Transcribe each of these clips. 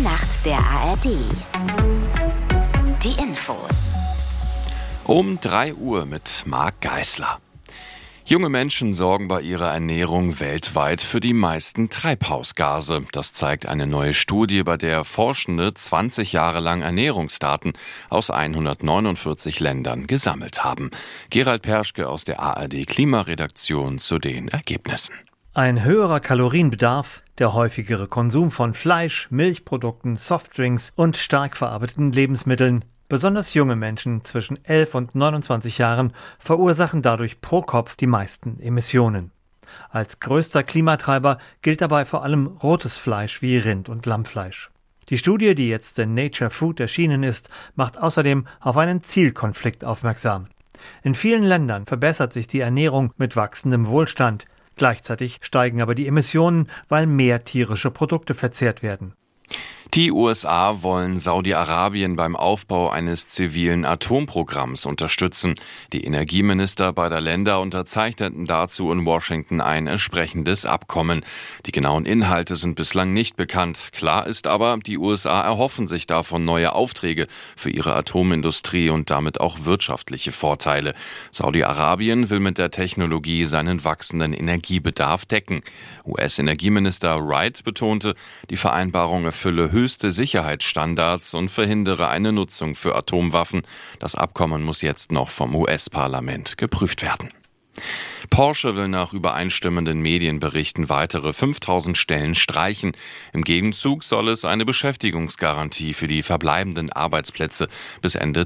Nacht der ARD. Die Infos. Um 3 Uhr mit Marc Geisler. Junge Menschen sorgen bei ihrer Ernährung weltweit für die meisten Treibhausgase. Das zeigt eine neue Studie, bei der Forschende 20 Jahre lang Ernährungsdaten aus 149 Ländern gesammelt haben. Gerald Perschke aus der ARD Klimaredaktion zu den Ergebnissen. Ein höherer Kalorienbedarf, der häufigere Konsum von Fleisch, Milchprodukten, Softdrinks und stark verarbeiteten Lebensmitteln. Besonders junge Menschen zwischen 11 und 29 Jahren verursachen dadurch pro Kopf die meisten Emissionen. Als größter Klimatreiber gilt dabei vor allem rotes Fleisch wie Rind- und Lammfleisch. Die Studie, die jetzt in Nature Food erschienen ist, macht außerdem auf einen Zielkonflikt aufmerksam. In vielen Ländern verbessert sich die Ernährung mit wachsendem Wohlstand. Gleichzeitig steigen aber die Emissionen, weil mehr tierische Produkte verzehrt werden. Die USA wollen Saudi-Arabien beim Aufbau eines zivilen Atomprogramms unterstützen. Die Energieminister beider Länder unterzeichneten dazu in Washington ein entsprechendes Abkommen. Die genauen Inhalte sind bislang nicht bekannt. Klar ist aber, die USA erhoffen sich davon neue Aufträge für ihre Atomindustrie und damit auch wirtschaftliche Vorteile. Saudi-Arabien will mit der Technologie seinen wachsenden Energiebedarf decken. US-Energieminister Wright betonte, die Vereinbarung erfülle höchste Sicherheitsstandards und verhindere eine Nutzung für Atomwaffen. Das Abkommen muss jetzt noch vom US-Parlament geprüft werden. Porsche will nach übereinstimmenden Medienberichten weitere 5000 Stellen streichen. Im Gegenzug soll es eine Beschäftigungsgarantie für die verbleibenden Arbeitsplätze bis Ende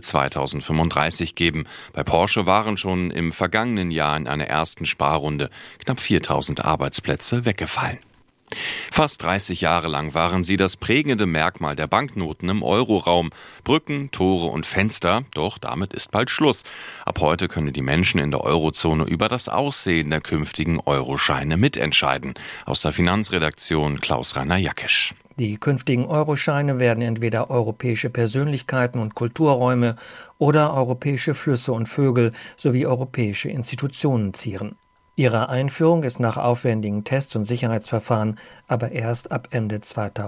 2035 geben. Bei Porsche waren schon im vergangenen Jahr in einer ersten Sparrunde knapp 4000 Arbeitsplätze weggefallen. Fast 30 Jahre lang waren sie das prägende Merkmal der Banknoten im Euroraum. Brücken, Tore und Fenster, doch damit ist bald Schluss. Ab heute können die Menschen in der Eurozone über das Aussehen der künftigen Euroscheine mitentscheiden. Aus der Finanzredaktion Klaus-Rainer Jackisch. Die künftigen Euroscheine werden entweder europäische Persönlichkeiten und Kulturräume oder europäische Flüsse und Vögel sowie europäische Institutionen zieren. Ihre Einführung ist nach aufwendigen Tests und Sicherheitsverfahren aber erst ab Ende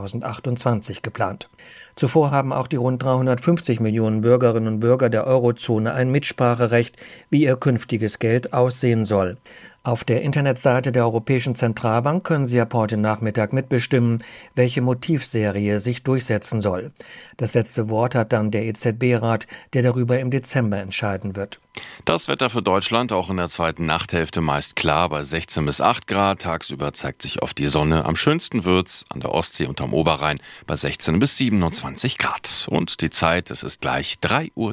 2028 geplant. Zuvor haben auch die rund 350 Millionen Bürgerinnen und Bürger der Eurozone ein Mitspracherecht, wie ihr künftiges Geld aussehen soll. Auf der Internetseite der Europäischen Zentralbank können Sie ab heute Nachmittag mitbestimmen, welche Motivserie sich durchsetzen soll. Das letzte Wort hat dann der EZB-Rat, der darüber im Dezember entscheiden wird. Das Wetter für Deutschland auch in der zweiten Nachthälfte meist klar bei 16 bis 8 Grad. Tagsüber zeigt sich oft die Sonne. Am schönsten wird's an der Ostsee und am Oberrhein bei 16 bis 27 Grad. Und die Zeit, es ist gleich 3:03 Uhr.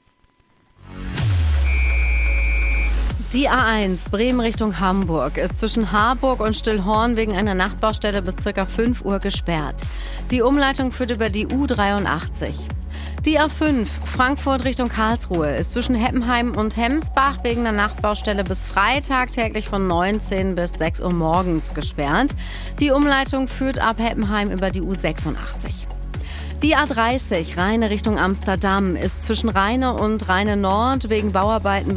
Die A1 Bremen Richtung Hamburg ist zwischen Harburg und Stillhorn wegen einer Nachtbaustelle bis ca. 5 Uhr gesperrt. Die Umleitung führt über die U83. Die A5 Frankfurt Richtung Karlsruhe ist zwischen Heppenheim und Hemsbach wegen der Nachtbaustelle bis Freitag täglich von 19 bis 6 Uhr morgens gesperrt. Die Umleitung führt ab Heppenheim über die U86. Die A30 Rheine Richtung Amsterdam ist zwischen Rheine und Rheine Nord wegen Bauarbeiten